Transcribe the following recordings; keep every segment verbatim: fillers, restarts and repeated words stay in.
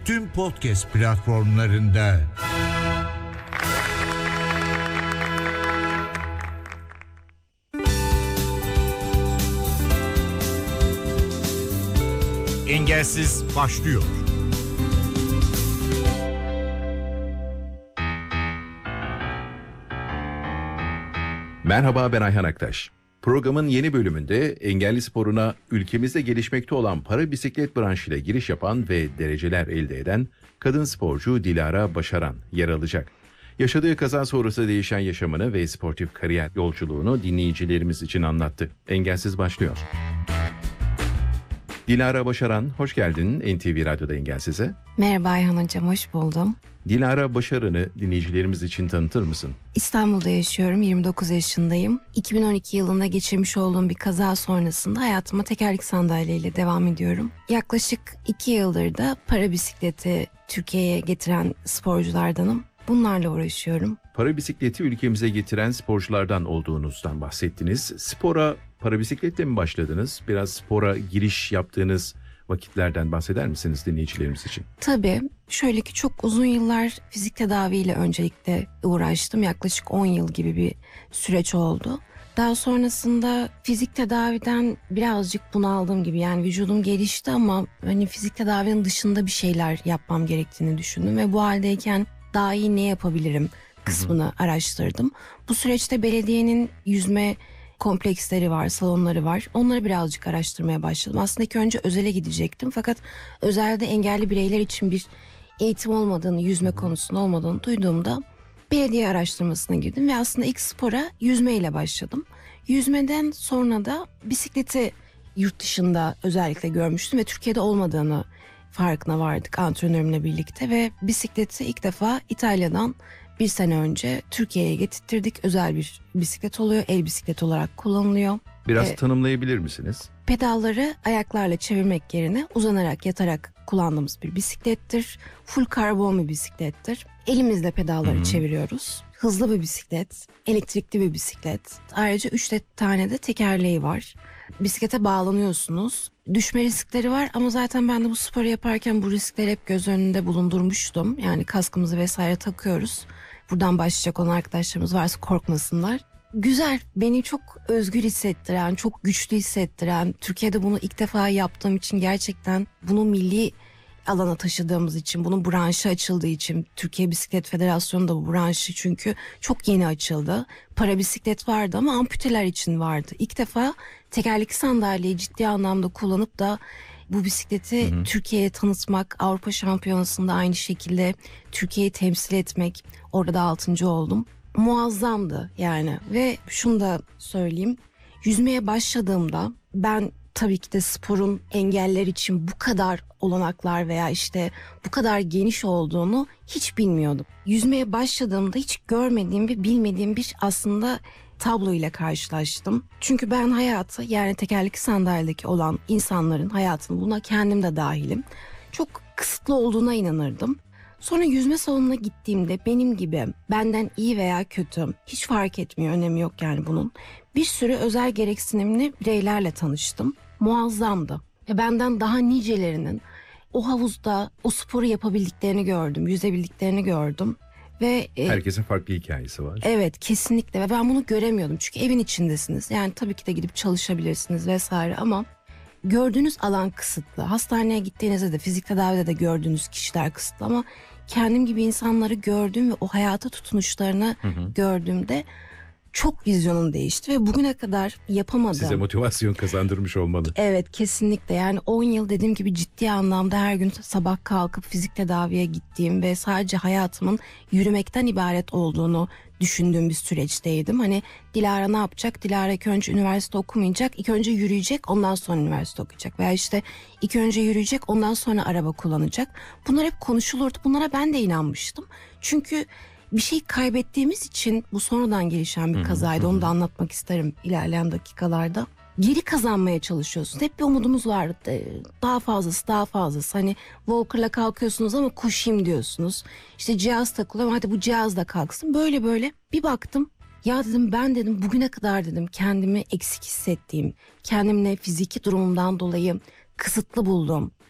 tüm podcast platformlarında. Engelsiz başlıyor. Merhaba, ben Ayhan Aktaş. Programın yeni bölümünde engelli sporuna ülkemizde gelişmekte olan para bisiklet branşıyla giriş yapan ve dereceler elde eden kadın sporcu Dilara Başaran yer alacak. Yaşadığı kaza sonrası değişen yaşamını ve sportif kariyer yolculuğunu dinleyicilerimiz için anlattı. Engelsiz başlıyor. Dilara Başaran, hoş geldin N T V Radyo'da Engelsiz'e. Merhaba Ayhan Hocam, hoş buldum. Dilara Başaran'ı dinleyicilerimiz için tanıtır mısın? İstanbul'da yaşıyorum, yirmi dokuz yaşındayım. iki bin on iki yılında geçirmiş olduğum bir kaza sonrasında hayatıma tekerlek sandalyeyle devam ediyorum. Yaklaşık iki yıldır da para bisikleti Türkiye'ye getiren sporculardanım. Bunlarla uğraşıyorum. Para bisikleti ülkemize getiren sporculardan olduğunuzdan bahsettiniz. Spora para bisikletle mi başladınız? Biraz spora giriş yaptığınız vakitlerden bahseder misiniz dinleyicilerimiz için? Tabii. Şöyle ki çok uzun yıllar fizik tedaviyle öncelikle uğraştım. Yaklaşık on yıl gibi bir süreç oldu. Daha sonrasında fizik tedaviden birazcık bunaldım gibi. Yani vücudum gelişti ama hani fizik tedavinin dışında bir şeyler yapmam gerektiğini düşündüm. Ve bu haldeyken daha iyi ne yapabilirim kısmını hı hı. araştırdım. Bu süreçte belediyenin yüzme kompleksleri var, salonları var. Onları birazcık araştırmaya başladım. Aslında ilk önce özele gidecektim. Fakat özelde engelli bireyler için bir eğitim olmadığını, yüzme konusunda olmadığını duyduğumda belediye araştırmasına girdim. Ve aslında ilk spora yüzmeyle başladım. Yüzmeden sonra da bisikleti yurt dışında özellikle görmüştüm ve Türkiye'de olmadığını farkına vardık antrenörümle birlikte. Ve bisikleti ilk defa İtalya'dan bir sene önce Türkiye'ye getirttirdik. Özel bir bisiklet oluyor. El bisikleti olarak kullanılıyor. Biraz ee, tanımlayabilir misiniz? Pedalları ayaklarla çevirmek yerine uzanarak, yatarak kullandığımız bir bisiklettir. Full karbon bir bisiklettir. Elimizle pedalları Hı-hı. çeviriyoruz. Hızlı bir bisiklet, elektrikli bir bisiklet. Ayrıca üç tane de tekerleği var. Bisiklete bağlanıyorsunuz. Düşme riskleri var ama zaten ben de bu sporu yaparken bu riskleri hep göz önünde bulundurmuştum. Yani kaskımızı vesaire takıyoruz. Buradan başlayacak olan arkadaşlarımız varsa korkmasınlar. Güzel, beni çok özgür hissettiren, çok güçlü hissettiren, Türkiye'de bunu ilk defa yaptığım için gerçekten bunu milli alana taşıdığımız için, bunun branşı açıldığı için, Türkiye Bisiklet Federasyonu da bu branşı çünkü çok yeni açıldı. Para bisiklet vardı ama amputeler için vardı. İlk defa tekerlekli sandalyeyi ciddi anlamda kullanıp da bu bisikleti hı hı. Türkiye'ye tanıtmak, Avrupa Şampiyonası'nda aynı şekilde Türkiye'yi temsil etmek, orada da altıncı oldum. Muazzamdı yani ve şunu da söyleyeyim, yüzmeye başladığımda ben tabii ki de sporun engeller için bu kadar olanaklar veya işte bu kadar geniş olduğunu hiç bilmiyordum. Yüzmeye başladığımda hiç görmediğim ve bilmediğim bir aslında tablo ile karşılaştım. Çünkü ben hayatı, yani tekerlekli sandalyedeki olan insanların hayatını, buna kendim de dahilim, çok kısıtlı olduğuna inanırdım. Sonra yüzme salonuna gittiğimde benim gibi benden iyi veya kötü hiç fark etmiyor, önemi yok yani bunun. Bir sürü özel gereksinimli bireylerle tanıştım. Muazzamdı. Ve benden daha nicelerinin o havuzda o sporu yapabildiklerini gördüm, yüzebildiklerini gördüm. Ve herkesin farklı hikayesi var. Evet, kesinlikle ve ben bunu göremiyordum çünkü evin içindesiniz. Yani tabii ki de gidip çalışabilirsiniz vesaire ama gördüğünüz alan kısıtlı. Hastaneye gittiğinizde de, fizik tedavide de gördüğünüz kişiler kısıtlı ama kendim gibi insanları gördüm ve o hayata tutunuşlarını hı hı. gördüğümde çok vizyonum değişti ve bugüne kadar yapamadım. Size motivasyon kazandırmış olmalı. Evet, kesinlikle. Yani on yıl dediğim gibi ciddi anlamda her gün sabah kalkıp fizik tedaviye gittiğim ve sadece hayatımın yürümekten ibaret olduğunu düşündüğüm bir süreçteydim. Hani Dilara ne yapacak? Dilara ilk önce üniversite okumayacak. İlk önce yürüyecek, ondan sonra üniversite okuyacak. Veya işte ilk önce yürüyecek, ondan sonra araba kullanacak. Bunlar hep konuşulurdu. Bunlara ben de inanmıştım. Çünkü bir şey kaybettiğimiz için bu sonradan gelişen bir kazaydı. Onu da anlatmak isterim ilerleyen dakikalarda. Geri kazanmaya çalışıyorsun. Hep bir umudumuz var. Daha fazlası, daha fazlası. Hani walker'la kalkıyorsunuz ama koşayım diyorsunuz. İşte cihaz takılıyor ama hadi bu cihaz da kalksın. Böyle böyle bir baktım. Ya dedim, ben dedim bugüne kadar dedim kendimi eksik hissettiğim, kendimle fiziki durumumdan dolayı kısıtlı bulduğum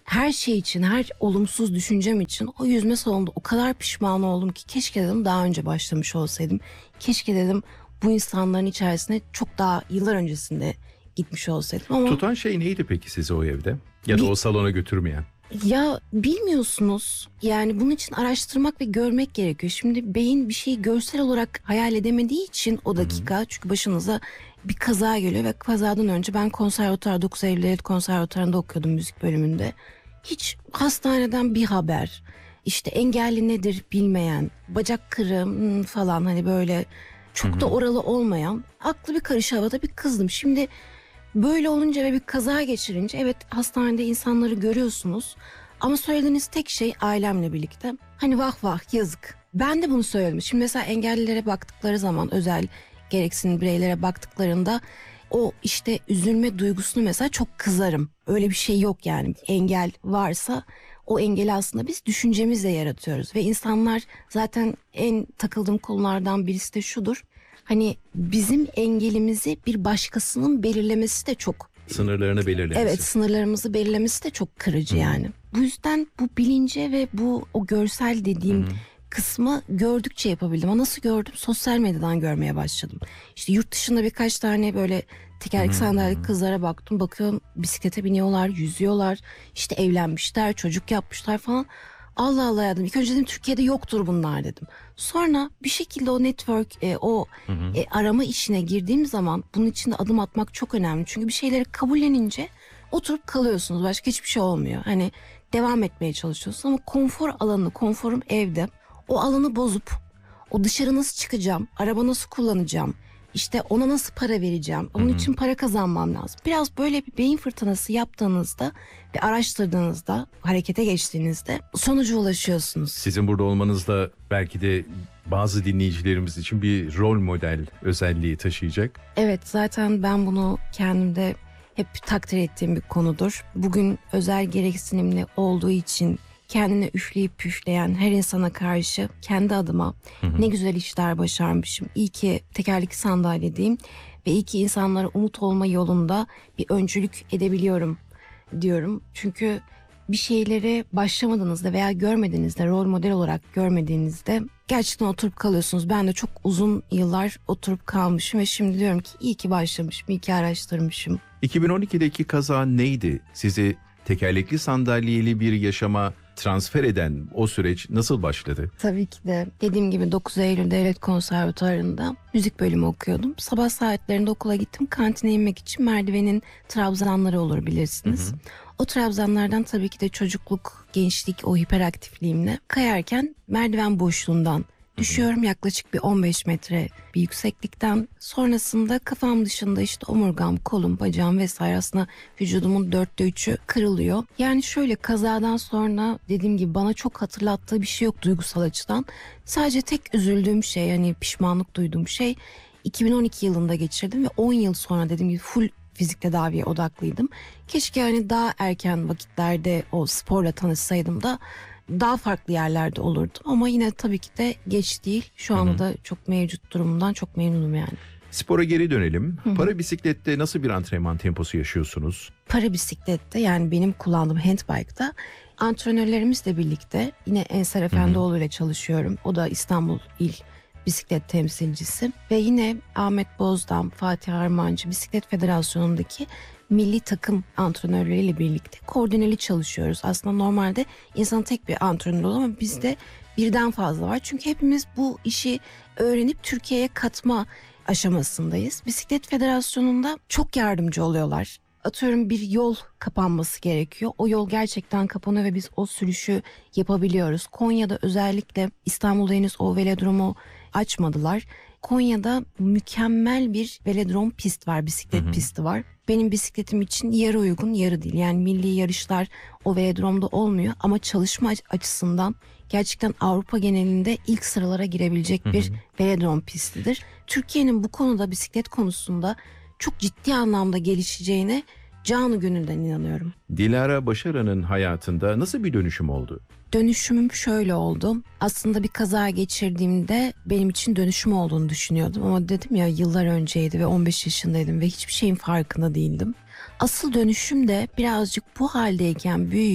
her şey için, her olumsuz düşüncem için o yüzme salonunda o kadar pişman oldum ki keşke dedim daha önce başlamış olsaydım. Keşke dedim bu insanların içerisine çok daha yıllar öncesinde gitmiş olsaydım. Ama Tutan şey neydi peki sizi o evde? Ya da Bir- o salona götürmeyen? ya bilmiyorsunuz, yani bunun için araştırmak ve görmek gerekiyor. Şimdi beyin bir şeyi görsel olarak hayal edemediği için o dakika, çünkü başınıza bir kaza geliyor ve kazadan önce ben konservatuar, dokuz Eylül Devlet Konservatuarı'nda okuyordum, müzik bölümünde. Hiç hastaneden bir haber, işte engelli nedir bilmeyen, bacak kırım hmm, falan, hani böyle çok da oralı olmayan, aklı bir karış havada bir kızdım. Şimdi böyle olunca ve bir kaza geçirince, evet, hastanede insanları görüyorsunuz ama söylediğiniz tek şey ailemle birlikte. Hani vah vah yazık. Ben de bunu söyledim. Şimdi mesela engellilere baktıkları zaman, özel gereksinim bireylere baktıklarında o işte üzülme duygusunu mesela çok kızarım. Öyle bir şey yok yani. Engel varsa o engeli aslında biz düşüncemizle yaratıyoruz. Ve insanlar, zaten en takıldığım konulardan birisi de şudur. Hani bizim engelimizi bir başkasının belirlemesi de çok, Sınırlarını belirlemesi. evet, sınırlarımızı belirlemesi de çok kırıcı yani. Bu yüzden bu bilince ve bu o görsel dediğim kısmı gördükçe yapabildim. Ama nasıl gördüm? Sosyal medyadan görmeye başladım. İşte yurt dışında birkaç tane böyle tekerlekli sandalyeli kızlara baktım. Bakıyorum bisiklete biniyorlar, yüzüyorlar, işte evlenmişler, çocuk yapmışlar falan. Allah Allah dedim. İlk önce dedim Türkiye'de yoktur bunlar dedim. Sonra bir şekilde o network, e, o e, arama işine girdiğim zaman bunun içinde adım atmak çok önemli. Çünkü bir şeyleri kabullenince oturup kalıyorsunuz. Başka hiçbir şey olmuyor. Hani devam etmeye çalışıyorsunuz ama konfor alanı, konforum evde. O alanı bozup o dışarı nasıl çıkacağım, araba nasıl kullanacağım, işte ona nasıl para vereceğim, onun için para kazanmam lazım. Biraz böyle bir beyin fırtınası yaptığınızda ve araştırdığınızda, harekete geçtiğinizde sonuca ulaşıyorsunuz. Sizin burada olmanız da belki de bazı dinleyicilerimiz için bir rol model özelliği taşıyacak. Evet, zaten ben bunu kendimde hep takdir ettiğim bir konudur. Bugün özel gereksinimli olduğu için kendine üfleyip püfleyen her insana karşı kendi adıma ne güzel işler başarmışım. İyi ki tekerlekli sandalyedeyim ve iyi ki insanlara umut olma yolunda bir öncülük edebiliyorum diyorum. Çünkü bir şeylere başlamadığınızda veya görmediğinizde, rol model olarak görmediğinizde gerçekten oturup kalıyorsunuz. Ben de çok uzun yıllar oturup kalmışım ve şimdi diyorum ki iyi ki başlamışım, iyi ki araştırmışım. iki bin on ikideki kaza neydi? Sizi tekerlekli sandalyeli bir yaşama transfer eden o süreç nasıl başladı? Tabii ki de dediğim gibi dokuz Eylül Devlet Konservatuarı'nda müzik bölümü okuyordum. Sabah saatlerinde okula gittim. Kantine inmek için merdivenin trabzanları olur, bilirsiniz. Hı hı. O trabzanlardan tabii ki de çocukluk, gençlik, o hiperaktifliğimle kayarken merdiven boşluğundan düşüyorum, yaklaşık bir on beş metre bir yükseklikten. Sonrasında kafam dışında işte omurgam, kolum, bacağım vesaire, aslında vücudumun dörtte üçü kırılıyor. Yani şöyle, kazadan sonra dediğim gibi bana çok hatırlattığı bir şey yok duygusal açıdan. Sadece tek üzüldüğüm şey, hani pişmanlık duyduğum şey, iki bin on iki yılında geçirdim ve on yıl sonra dediğim gibi full fizik tedaviye odaklıydım. Keşke hani daha erken vakitlerde o sporla tanışsaydım da daha farklı yerlerde olurdum ama yine tabii ki de geç değil. Şu anda da çok mevcut durumumdan çok memnunum yani. Spora geri dönelim. Para bisiklette nasıl bir antrenman temposu yaşıyorsunuz? Para bisiklette, yani benim kullandığım handbike'da antrenörlerimizle birlikte yine Ensar Efendioğlu ile çalışıyorum. O da İstanbul İl bisiklet temsilcisi ve yine Ahmet Bozdam, Fatih Harmancı Bisiklet Federasyonu'ndaki milli takım antrenörleriyle birlikte koordineli çalışıyoruz. Aslında normalde insanın tek bir antrenör olur ama bizde birden fazla var. Çünkü hepimiz bu işi öğrenip Türkiye'ye katma aşamasındayız. Bisiklet Federasyonu'nda çok yardımcı oluyorlar. Atıyorum bir yol kapanması gerekiyor. O yol gerçekten kapanıyor ve biz o sürüşü yapabiliyoruz. Konya'da özellikle, İstanbul'da henüz o velodromu açmadılar. Konya'da mükemmel bir velodrom pist var, bisiklet hı hı. pisti var. Benim bisikletim için yarı uygun, yarı değil. Yani milli yarışlar o velodromda olmuyor ama çalışma açısından gerçekten Avrupa genelinde ilk sıralara girebilecek hı hı. bir velodrom pistidir. Türkiye'nin bu konuda, bisiklet konusunda çok ciddi anlamda gelişeceğine canı gönülden inanıyorum. Dilara Başaran'ın hayatında nasıl bir dönüşüm oldu? Dönüşümüm şöyle oldu. Aslında bir kaza geçirdiğimde benim için dönüşüm olduğunu düşünüyordum. Ama dedim ya, yıllar önceydi ve on beş yaşındaydım ve hiçbir şeyin farkında değildim. Asıl dönüşüm de birazcık bu haldeyken büyüyüp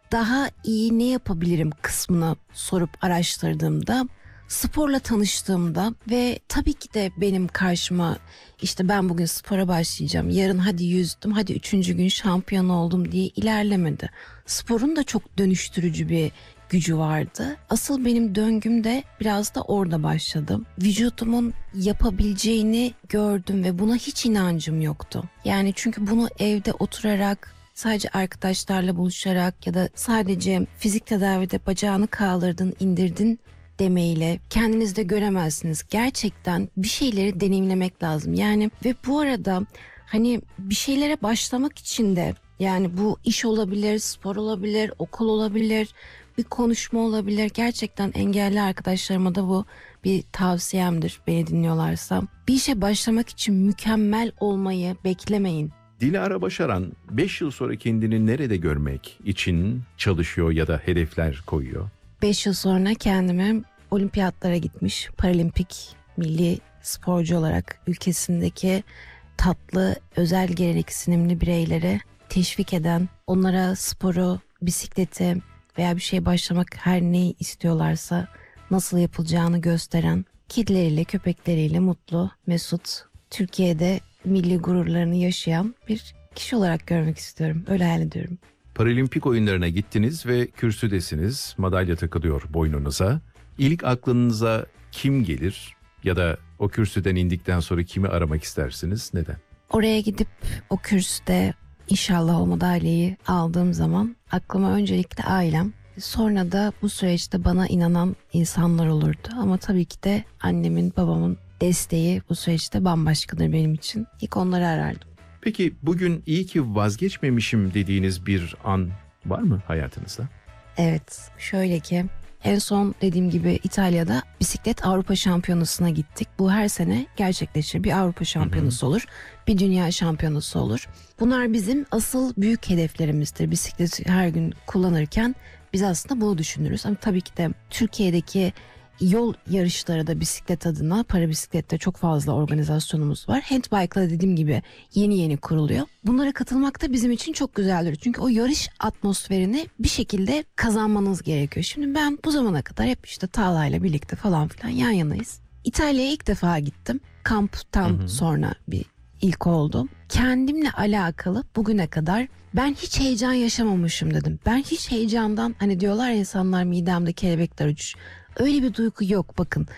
daha iyi ne yapabilirim kısmını sorup araştırdığımda, sporla tanıştığımda ve tabii ki de benim karşıma işte ben bugün spora başlayacağım, yarın hadi yüzdüm, hadi üçüncü gün şampiyon oldum diye ilerlemedi. Sporun da çok dönüştürücü bir gücü vardı. Asıl benim döngüm de biraz da orada başladı. Vücudumun yapabileceğini gördüm ve buna hiç inancım yoktu. Yani çünkü bunu evde oturarak, sadece arkadaşlarla buluşarak ya da sadece fizik tedavide bacağını kaldırdın, indirdin demeyle kendinizde göremezsiniz. Gerçekten bir şeyleri deneyimlemek lazım. Yani ve bu arada hani bir şeylere başlamak için de, yani bu iş olabilir, spor olabilir, okul olabilir, bir konuşma olabilir. Gerçekten engelli arkadaşlarıma da bu bir tavsiyemdir, beni dinliyorlarsa. Bir işe başlamak için mükemmel olmayı beklemeyin. Dilara Başaran beş yıl sonra kendini nerede görmek için çalışıyor ya da hedefler koyuyor? beş yıl sonra kendimi olimpiyatlara gitmiş paralimpik milli sporcu olarak ülkesindeki tatlı, özel gereksinimli bireylere teşvik eden, onlara sporu, bisikleti veya bir şeye başlamak her neyi istiyorlarsa nasıl yapılacağını gösteren, kedileriyle, köpekleriyle mutlu, mesut, Türkiye'de milli gururlarını yaşayan bir kişi olarak görmek istiyorum. Öyle hayal ediyorum. Paralimpik oyunlarına gittiniz ve kürsüdesiniz, madalya takılıyor boynunuza. İlk aklınıza kim gelir ya da o kürsüden indikten sonra kimi aramak istersiniz, neden? Oraya gidip o kürsüde inşallah o madalyayı aldığım zaman aklıma öncelikle ailem, sonra da bu süreçte bana inanan insanlar olurdu. Ama tabii ki de annemin, babamın desteği bu süreçte bambaşkadır benim için. İlk onları arardım. Peki bugün iyi ki vazgeçmemişim dediğiniz bir an var mı hayatınızda? Evet, şöyle ki en son dediğim gibi İtalya'da bisiklet Avrupa Şampiyonası'na gittik. Bu her sene gerçekleşir. Bir Avrupa Şampiyonası olur, bir Dünya Şampiyonası olur. Bunlar bizim asıl büyük hedeflerimizdir. Bisikleti her gün kullanırken biz aslında bunu düşünürüz. Ama tabii ki de Türkiye'deki yol yarışları da bisiklet adına, para bisiklette çok fazla organizasyonumuz var. Handbike'la dediğim gibi yeni yeni kuruluyor. Bunlara katılmak da bizim için çok güzeldir. Çünkü o yarış atmosferini bir şekilde kazanmanız gerekiyor. Şimdi ben bu zamana kadar hep işte Talha'yla birlikte falan filan yan yanayız. İtalya'ya ilk defa gittim. Kamptan hı hı. sonra bir ilk oldu. Kendimle alakalı bugüne kadar ben hiç heyecan yaşamamışım dedim. Ben hiç heyecandan, hani diyorlar ya insanlar midemde kelebekler uçuş. Öyle bir duygu yok bakın.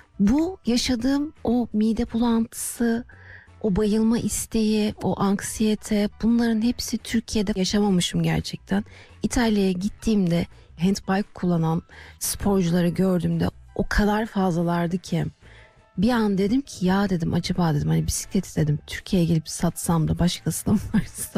Bu yaşadığım o mide bulantısı, o bayılma isteği, o anksiyete, bunların hepsi Türkiye'de yaşamamışım gerçekten. İtalya'ya gittiğimde handbike kullanan sporcuları gördüğümde o kadar fazlalardı ki bir an dedim ki ya dedim acaba dedim hani bisikleti dedim Türkiye'ye gelip satsam da başkasına mı versem?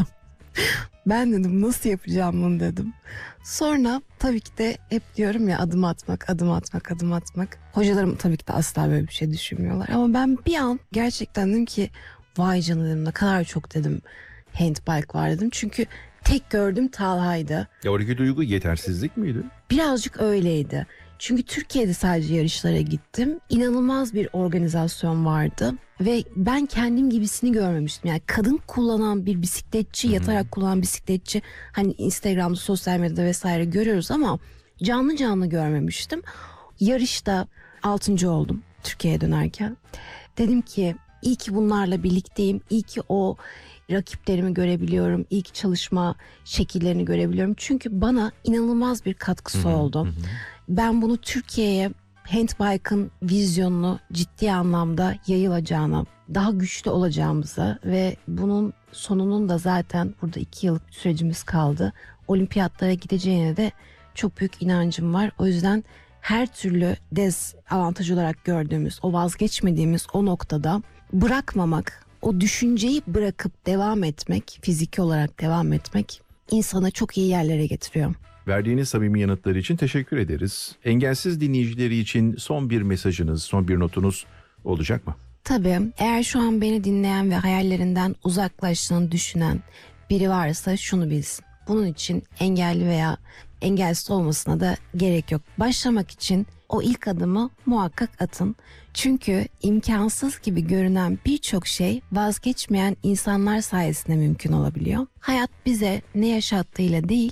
Ben dedim nasıl yapacağım bunu dedim. Sonra tabii ki de hep diyorum ya adım atmak, adım atmak, adım atmak. Hocalarım tabii ki de asla böyle bir şey düşünmüyorlar. Ama ben bir an gerçekten dedim ki vay canına dedim ne kadar çok dedim handbike var dedim. Çünkü tek gördüğüm Talha'ydı. Ya oradaki duygu yetersizlik miydi? Birazcık öyleydi. Çünkü Türkiye'de sadece yarışlara gittim. İnanılmaz bir organizasyon vardı. Ve ben kendim gibisini görmemiştim. Yani kadın kullanan bir bisikletçi, yatarak hmm. kullanan bisikletçi hani Instagram'da, sosyal medyada vesaire görüyoruz ama canlı canlı görmemiştim. Yarışta altıncı oldum Türkiye'ye dönerken. Dedim ki iyi ki bunlarla birlikteyim. İyi ki o rakiplerimi görebiliyorum. İyi ki çalışma şekillerini görebiliyorum. Çünkü bana inanılmaz bir katkısı hmm. oldu. Hmm. Ben bunu Türkiye'ye handbike'ın vizyonunu ciddi anlamda yayılacağına, daha güçlü olacağımıza ve bunun sonunun da zaten burada iki yıllık sürecimiz kaldı. Olimpiyatlara gideceğine de çok büyük inancım var. O yüzden her türlü dezavantaj olarak gördüğümüz, o vazgeçmediğimiz o noktada bırakmamak, o düşünceyi bırakıp devam etmek, fiziki olarak devam etmek insana çok iyi yerlere getiriyor. Verdiğiniz samimi yanıtlar için teşekkür ederiz. Engelsiz dinleyicileri için son bir mesajınız, son bir notunuz olacak mı? Tabii. Eğer şu an beni dinleyen ve hayallerinden uzaklaştığını düşünen biri varsa şunu bilsin. Bunun için engelli veya engelsiz olmasına da gerek yok. Başlamak için o ilk adımı muhakkak atın. Çünkü imkansız gibi görünen birçok şey vazgeçmeyen insanlar sayesinde mümkün olabiliyor. Hayat bize ne yaşattığıyla değil,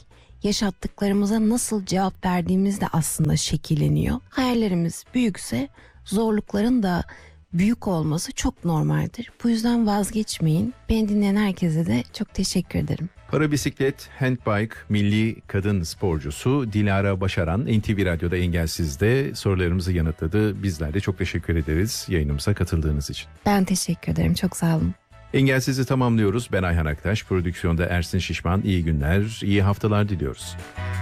yaşattıklarımıza nasıl cevap verdiğimiz de aslında şekilleniyor. Hayallerimiz büyükse zorlukların da büyük olması çok normaldir. Bu yüzden vazgeçmeyin. Beni dinleyen herkese de çok teşekkür ederim. Para bisiklet, handbike, milli kadın sporcusu Dilara Başaran N T V Radyo'da Engelsiz'de sorularımızı yanıtladı. Bizler de çok teşekkür ederiz yayınımıza katıldığınız için. Ben teşekkür ederim. Çok sağ olun. Engelsiz'i tamamlıyoruz. Ben Ayhan Aktaş, prodüksiyonda Ersin Şişman. İyi günler, iyi haftalar diliyoruz.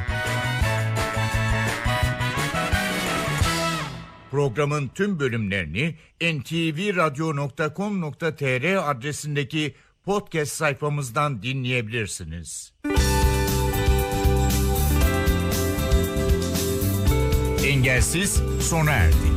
Programın tüm bölümlerini en te ve radyo nokta com nokta te er adresindeki podcast sayfamızdan dinleyebilirsiniz. Engelsiz sona erdi.